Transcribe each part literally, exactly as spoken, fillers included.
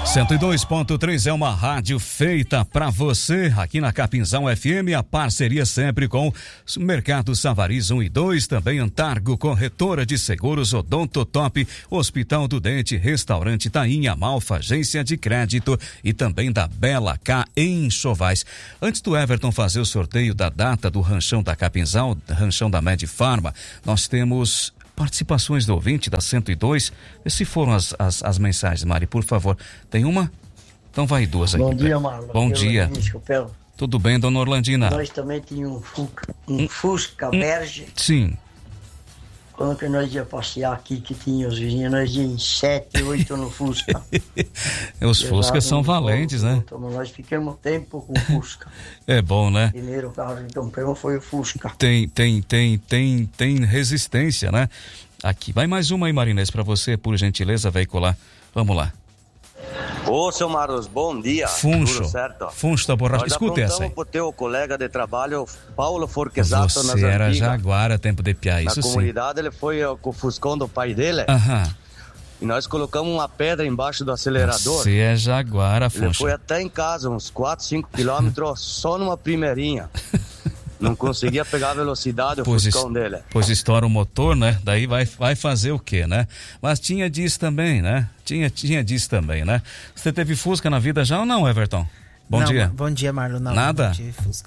cento e dois ponto três é uma rádio feita para você. Aqui na Capinzal F M, a parceria sempre com Mercado Savariz um e dois, também Antargo, Corretora de Seguros, Odonto Top, Hospital do Dente, Restaurante Tainha, Malfa, Agência de Crédito e também da Bela K em Chovais. Antes do Everton fazer o sorteio da data do ranchão da Capinzal, ranchão da Medifarma, nós temos participações do ouvinte da cento e dois. Se foram as, as, as mensagens, Mari, por favor. Tem uma? Então vai duas aqui. Bom dia, Marlon. Bom dia. Tudo bem, dona Orlandina? Nós também tínhamos um Fusca, um Fusca Berge. Sim. Quando que nós ia passear aqui, que tinha os vizinhos, nós íamos sete, oito no Fusca. Os Fuscas são valentes, né? Então, nós ficamos tempo com o Fusca. É bom, né? O primeiro carro que compramos foi o Fusca. Tem, tem, tem, tem, tem resistência, né? Aqui, vai mais uma aí, Marinês, pra você, por gentileza, veicular. Vamos lá. Ô, seu Maros, bom dia. Funcho. Tudo certo? Funcho da borracha. Escuta essa aí. Nós pro teu colega de trabalho, Paulo Forquesato, nas Você era antigas. Jaguara, tempo de piar, isso Na sim. comunidade, ele foi ó, com o Fuscão do pai dele. Aham. E nós colocamos uma pedra embaixo do acelerador. Você é Jaguara, Ele Funcho. foi até em casa, uns quatro, cinco quilômetros, só numa primeirinha. Não conseguia pegar a velocidade, o pois Fuscão est- dele. Pois estoura o motor, né? Daí vai, vai fazer o quê, né? Mas tinha disso também, né? Tinha, tinha disso também, né? Você teve Fusca na vida já ou não, Everton? Bom não, dia. Bom dia, Marlon. Não, Nada? Não tive Fusca.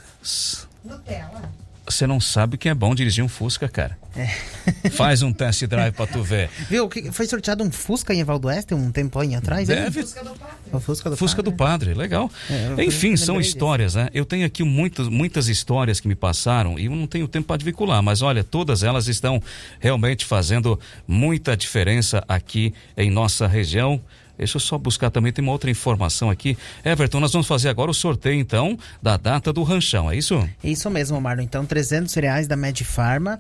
Nutella. Você não sabe que é bom dirigir um Fusca, cara. É. Faz um test drive pra tu ver. Viu? Que- Foi sorteado um Fusca em Valdoeste um tempinho atrás? Deve. Hein? O Fusca do Fusca Padre. do Padre, legal. É, eu Enfim, lembrei são disso. histórias, né? Eu tenho aqui muitas, muitas histórias que me passaram e eu não tenho tempo para veicular, mas olha, todas elas estão realmente fazendo muita diferença aqui em nossa região. Deixa eu só buscar também, tem uma outra informação aqui. Everton, nós vamos fazer agora o sorteio, então, da data do ranchão, é isso? Isso mesmo, Marlon. Então, trezentos reais da Medifarma.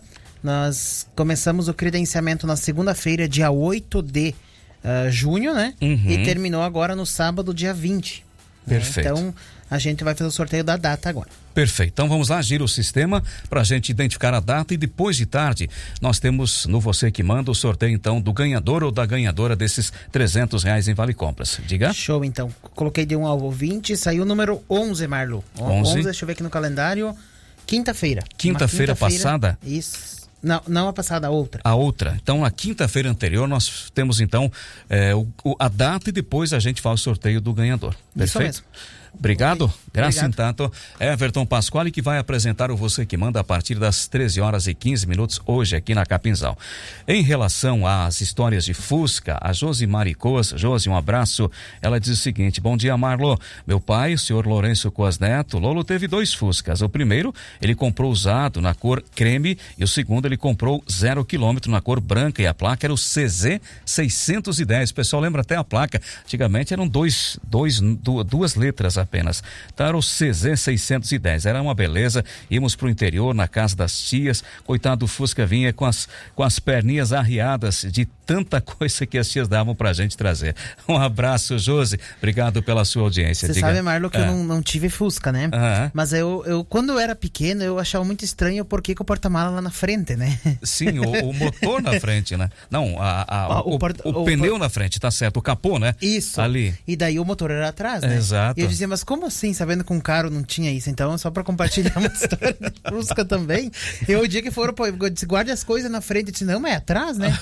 Nós começamos o credenciamento na segunda-feira, dia oito de uh, junho, né? Uhum. E terminou agora no sábado, dia vinte. né? Perfeito. Então, a gente vai fazer o sorteio da data agora. Perfeito. Então vamos lá, gira o sistema para a gente identificar a data e depois de tarde nós temos no Você Que Manda o sorteio então do ganhador ou da ganhadora desses trezentos reais em Vale Compras. Diga. Show, então. Coloquei de um ao vinte, saiu o número onze, Marlon. onze. Deixa eu ver aqui no calendário. Quinta-feira. Quinta-feira Uma passada? Isso. Não, não a passada, a outra. A outra. Então, na quinta-feira anterior, nós temos então é, o, o- a data e depois a gente faz o sorteio do ganhador. Isso Perfeito? mesmo. Obrigado. Graças em Obrigado. tanto. Everton Pasquale, que vai apresentar o Você Que Manda a partir das treze horas e quinze minutos hoje aqui na Capinzal. Em relação às histórias de Fusca, a Josi Maricôs, Josi, um abraço. Ela diz o seguinte: bom dia, Marlon. Meu pai, o senhor Lourenço Coas Neto, Lolo teve dois Fuscas. O primeiro, ele comprou usado na cor creme e o segundo, ele comprou zero quilômetro na cor branca e a placa era o C Z seiscentos e dez. O pessoal lembra até a placa. Antigamente eram dois, dois, du- duas letras apenas. Então era o C Z seiscentos e dez. Era uma beleza. Íamos pro interior, na casa das tias. Coitado do Fusca vinha com as, com as perninhas arriadas de tanta coisa que as tias davam pra gente trazer. Um abraço, Josi. Obrigado pela sua audiência. Você Diga. sabe, Marlon, que eu Ah. não, não tive Fusca, né? Ah. Mas eu, eu, quando eu era pequeno, eu achava muito estranho porque que o porta-mala lá na frente, né? Sim, o, o motor na frente, né? Não, a, a- Ah, o, o porta- o o pneu por- na frente, tá certo. O capô, né? Isso. Ali. E daí o motor era atrás, né? Exato. E eu dizia, mas como assim, sabendo que um carro não tinha isso? Então, só pra compartilhar uma história de Fusca também. Eu, o dia que foram, pô, eu disse, guarde as coisas na frente. Eu disse, não, mas é atrás, né?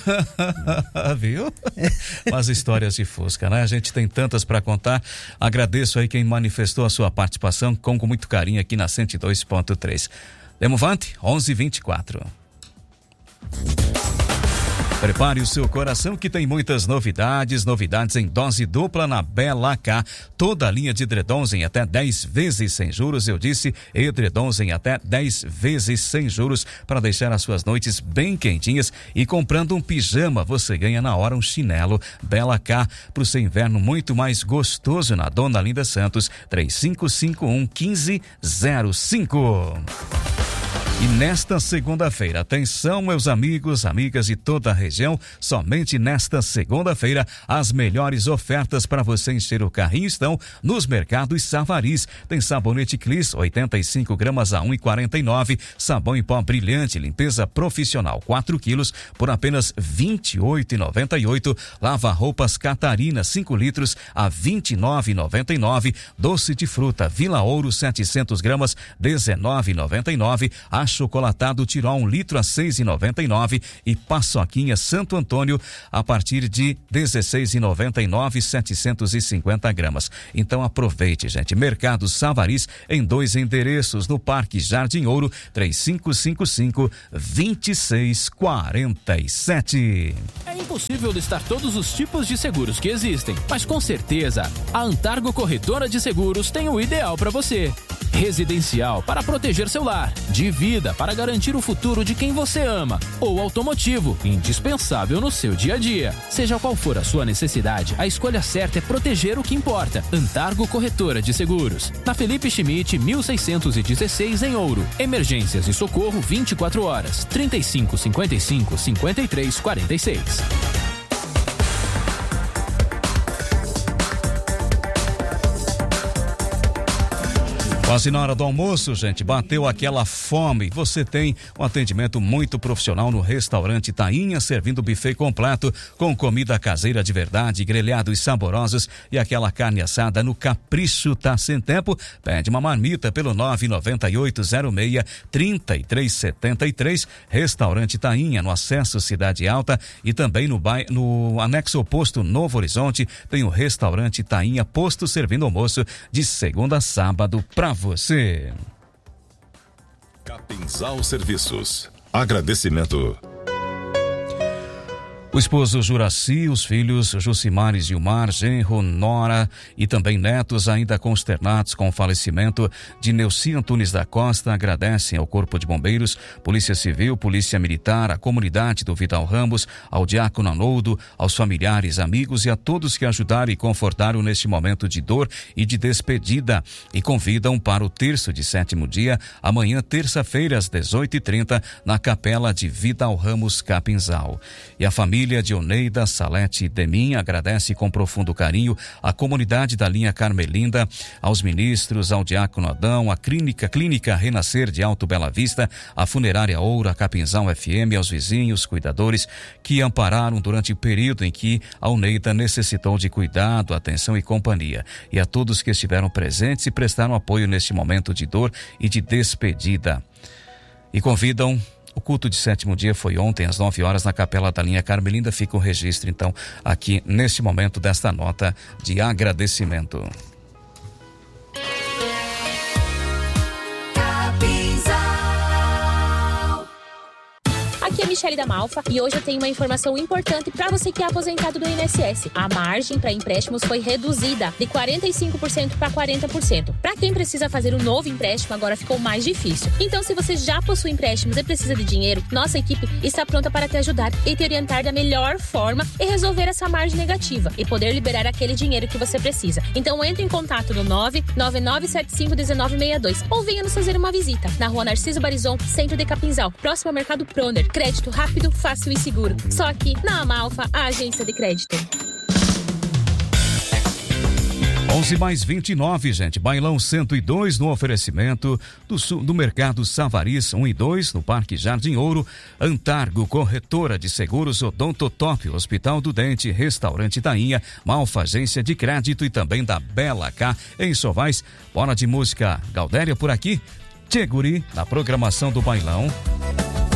Viu? As histórias de Fusca, né? A gente tem tantas para contar. Agradeço aí quem manifestou a sua participação com, com muito carinho aqui na cento e dois ponto três. Demovante, onze e vinte e quatro. Prepare o seu coração que tem muitas novidades, novidades em dose dupla na Bela K. Toda a linha de edredons em até dez vezes sem juros, eu disse, edredons em até dez vezes sem juros para deixar as suas noites bem quentinhas e comprando um pijama você ganha na hora um chinelo Bela K para o seu inverno muito mais gostoso na Dona Linda Santos, três cinco cinco um, um cinco zero cinco. E nesta segunda-feira, atenção meus amigos, amigas de toda a região, somente nesta segunda-feira, as melhores ofertas para você encher o carrinho estão nos mercados Savaris. Tem sabonete Clis, oitenta e cinco gramas a um real e quarenta e nove centavos, sabão em pó brilhante, limpeza profissional, quatro quilos por apenas vinte e oito reais e noventa e oito centavos, lava-roupas Catarina, cinco litros a vinte e nove reais e noventa e nove centavos, doce de fruta Vila Ouro, setecentos gramas, dezenove reais e noventa e nove centavos, chocolatado Tirol um litro a seis reais e noventa e nove centavos e paçoquinha Santo Antônio a partir de dezesseis reais e noventa e nove centavos, setecentos e cinquenta gramas. Então aproveite, gente. Mercado Savaris em dois endereços no Parque Jardim Ouro, três cinco cinco cinco, dois seis quatro sete. É impossível listar todos os tipos de seguros que existem, mas com certeza a Antargo Corretora de Seguros tem o ideal para você. Residencial para proteger seu lar, de vida para garantir o futuro de quem você ama, ou automotivo, indispensável no seu dia a dia. Seja qual for a sua necessidade, a escolha certa é proteger o que importa. Antargo Corretora de Seguros, na Felipe Schmidt, mil seiscentos e dezesseis em Ouro. Emergências e socorro vinte e quatro horas, trinta e cinco, cinquenta e cinco, cinquenta e três, quarenta e seis. Quase na hora do almoço, gente, bateu aquela fome. Você tem um atendimento muito profissional no restaurante Tainha, servindo buffet completo com comida caseira de verdade, grelhados saborosos e aquela carne assada no capricho. Tá sem tempo? Pede uma marmita pelo nove nove oito zero seis, três três sete três. Restaurante Tainha, no acesso Cidade Alta e também no, bairro, no anexo oposto Novo Horizonte, tem o restaurante Tainha, posto servindo almoço de segunda a sábado pra você. Capinzal Serviços. Agradecimento. O esposo Juraci, os filhos Jucimares e Gilmar, genro, nora e também netos ainda consternados com o falecimento de Neuci Antunes da Costa agradecem ao Corpo de Bombeiros, Polícia Civil, Polícia Militar, a comunidade do Vidal Ramos, ao diácono Arnoldo, aos familiares, amigos e a todos que ajudaram e confortaram neste momento de dor e de despedida e convidam para o terço de sétimo dia, amanhã terça-feira às dezoito e trinta na Capela de Vidal Ramos Capinzal. E a família Família de Oneida Salete Demin agradece com profundo carinho a comunidade da linha Carmelinda, aos ministros, ao diácono Adão, a clínica, clínica Renascer de Alto Bela Vista, a funerária Ouro, a Capinzal F M, aos vizinhos, cuidadores que ampararam durante o período em que a Oneida necessitou de cuidado, atenção e companhia, e a todos que estiveram presentes e prestaram apoio neste momento de dor e de despedida. E convidam. O culto de sétimo dia foi ontem às nove horas na Capela da linha Carmelinda. Fica o registro então aqui neste momento desta nota de agradecimento. Aqui é Michele da Malfa e hoje eu tenho uma informação importante para você que é aposentado do I N S S. A margem para empréstimos foi reduzida de quarenta e cinco por cento para quarenta por cento. Para quem precisa fazer um novo empréstimo, agora ficou mais difícil. Então, se você já possui empréstimos e precisa de dinheiro, nossa equipe está pronta para te ajudar e te orientar da melhor forma e resolver essa margem negativa e poder liberar aquele dinheiro que você precisa. Então, entre em contato no nove nove nove sete cinco um nove seis dois ou venha nos fazer uma visita na Rua Narciso Barizon, centro de Capinzal, próximo ao Mercado Proner. Crédito rápido, fácil e seguro. Só aqui na Amalfa, a agência de crédito. onze mais vinte e nove, gente. Bailão cento e dois no oferecimento do, do Mercado Savaris um e dois no Parque Jardim Ouro, Antargo Corretora de Seguros, Odontotop, Hospital do Dente, Restaurante Tainha, Malfa Agência de Crédito e também da Bela K em Sovais. Bora de música. Galdéria por aqui. Tchê Guri, na programação do Bailão.